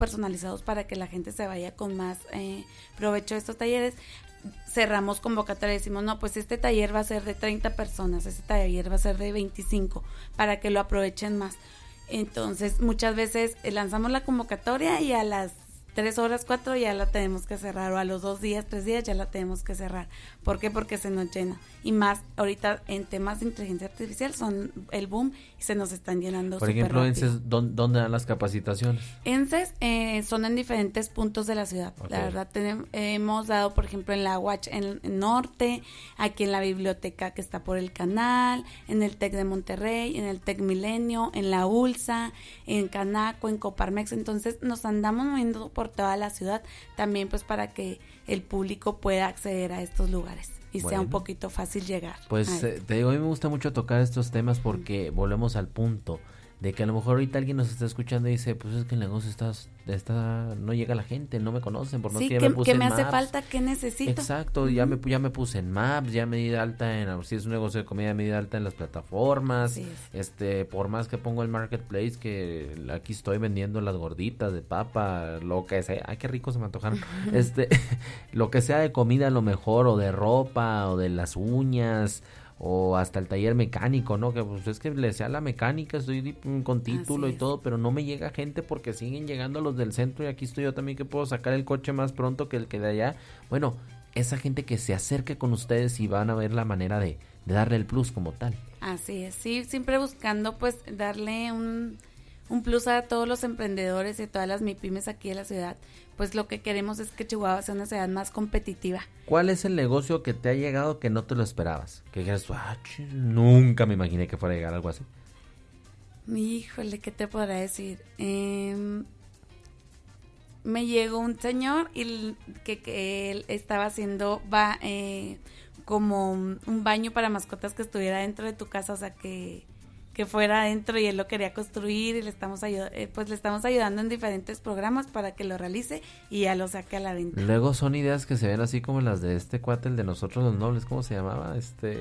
personalizados para que la gente se vaya con más provecho de estos talleres. Cerramos convocatoria, decimos, no, pues este taller va a ser de 30 personas, este taller va a ser de 25, para que lo aprovechen más. Entonces, muchas veces lanzamos la convocatoria y a las 3 horas, 4 ya la tenemos que cerrar, o a los 2 días, 3 días ya la tenemos que cerrar. ¿Por qué? Porque se nos llena. Y más ahorita en temas de inteligencia artificial son el boom y se nos están llenando Por súper ejemplo, rápido. ENCES, ¿dónde dan las capacitaciones? ENCES son en diferentes puntos de la ciudad. Okay. La verdad, hemos dado, por ejemplo, en la UACH en el norte, aquí en la biblioteca que está por el canal, en el TEC de Monterrey, en el TEC Milenio, en la ULSA, en Canaco, en Coparmex. Entonces nos andamos moviendo por toda la ciudad, también pues para que el público pueda acceder a estos lugares y sea un poquito fácil llegar. Pues te digo, a mí me gusta mucho tocar estos temas porque volvemos al punto de que a lo mejor ahorita alguien nos está escuchando y dice, pues es que el negocio está no llega a la gente, no me conocen, por más que ya me puse ¿qué en me hace Maps. falta? ¿Qué necesito? Exacto, ya me puse en Maps, ya me di de alta si es un negocio de comida, me di de alta en las plataformas. Por más que pongo el marketplace, que aquí estoy vendiendo las gorditas de papa, lo que sea, ay, qué rico se me antojaron. Lo que sea de comida a lo mejor, o de ropa, o de las uñas, o hasta el taller mecánico, ¿no? Que pues es que le sea la mecánica, estoy con título y todo, pero no me llega gente porque siguen llegando los del centro y aquí estoy yo también que puedo sacar el coche más pronto que el que de allá. Bueno, esa gente que se acerque con ustedes y van a ver la manera de darle el plus como tal. Así es, sí, siempre buscando pues darle un plus a todos los emprendedores y a todas las MIPYMES aquí de la ciudad. Pues lo que queremos es que Chihuahua sea una ciudad más competitiva. ¿Cuál es el negocio que te ha llegado que no te lo esperabas? Que dijeras, nunca me imaginé que fuera a llegar algo así. Híjole, ¿qué te podrá decir? Me llegó un señor y que él estaba haciendo como un baño para mascotas que estuviera dentro de tu casa, o sea que fuera adentro, y él lo quería construir y le estamos ayudando en diferentes programas para que lo realice y ya lo saque a la venta. Luego son ideas que se ven así como las de este cuate, el de Nosotros los Nobles, ¿cómo se llamaba?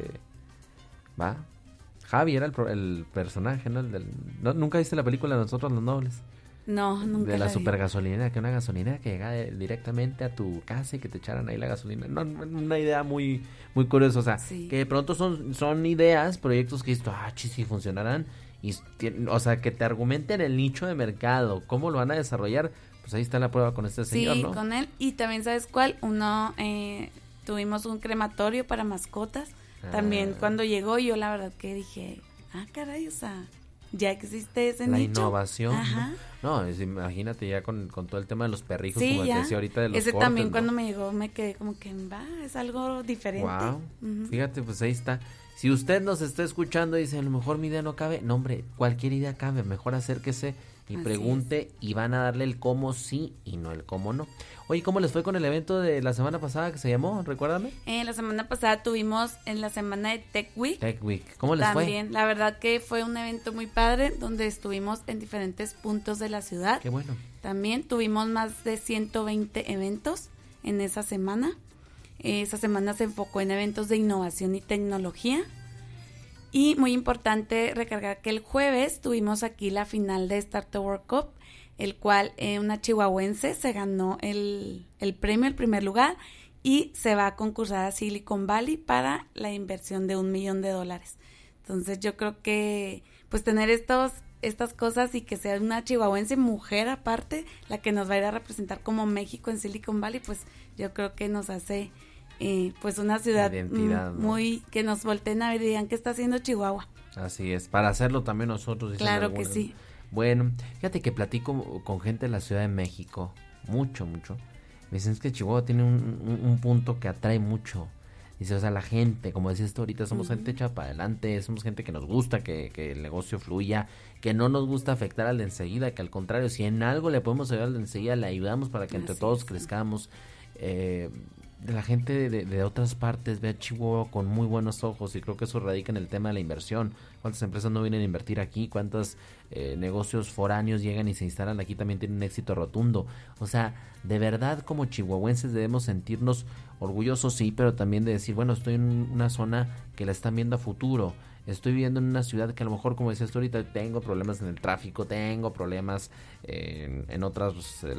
Javi era el personaje, ¿no? ¿Nunca viste la película de Nosotros los Nobles? No, nunca. De la super gasolinera, que una gasolinera que llega directamente a tu casa y que te echaran ahí la gasolina. No, una idea muy muy curiosa, o sea, que de pronto son ideas, proyectos que sí funcionarán, y o sea, que te argumenten el nicho de mercado, cómo lo van a desarrollar, pues ahí está la prueba con este señor, ¿no? Sí, con él, y también, ¿sabes cuál? Tuvimos un crematorio para mascotas, también cuando llegó, yo la verdad que dije, caray, o sea, ya existe ese nicho. La innovación. Ajá. No, imagínate ya con todo el tema de los perrijos, como te decía ahorita de los ese cortes, también, ¿no? ¿no? Cuando me llegó me quedé como que, es algo diferente. Wow, fíjate, pues ahí está. Si usted nos está escuchando y dice, a lo mejor mi idea no cabe, no hombre, cualquier idea cabe, mejor acérquese y pregunte y van a darle el cómo sí y no el cómo no. Oye, ¿cómo les fue con el evento de la semana pasada que se llamó? Recuérdame. La semana pasada tuvimos en la semana de Tech Week. ¿Cómo les fue? También, la verdad que fue un evento muy padre donde estuvimos en diferentes puntos de la ciudad. Qué bueno. También tuvimos más de 120 eventos en esa semana. Esa semana se enfocó en eventos de innovación y tecnología. Y muy importante recargar que el jueves tuvimos aquí la final de Startup World Cup, el cual una chihuahuense se ganó el premio, el primer lugar, y se va a concursar a Silicon Valley para la inversión de $1 millón. Entonces yo creo que pues tener estas cosas y que sea una chihuahuense mujer aparte la que nos va a ir a representar como México en Silicon Valley, pues yo creo que nos hace pues una ciudad identidad, muy, ¿no? Que nos volteen a ver y digan qué está haciendo Chihuahua. Así es, para hacerlo también nosotros. Claro que sí. Bueno, fíjate que platico con gente de la Ciudad de México, mucho. Me dicen es que Chihuahua tiene un punto que atrae mucho. Dice, o sea, la gente, como decías tú ahorita, somos gente hecha para adelante, somos gente que nos gusta que el negocio fluya, que no nos gusta afectar al de enseguida, que al contrario, si en algo le podemos ayudar al de enseguida, le ayudamos para que entre todos crezcamos. De la gente de otras partes ve a Chihuahua con muy buenos ojos, y creo que eso radica en el tema de la inversión. ¿Cuántas empresas no vienen a invertir aquí? ¿Cuántos negocios foráneos llegan y se instalan aquí? También tienen un éxito rotundo. O sea, de verdad como chihuahuenses debemos sentirnos orgullosos, sí, pero también de decir, bueno, estoy en una zona que la están viendo a futuro. estoy viviendo en una ciudad que a lo mejor, como decías tú ahorita, tengo problemas en el tráfico, tengo problemas en otras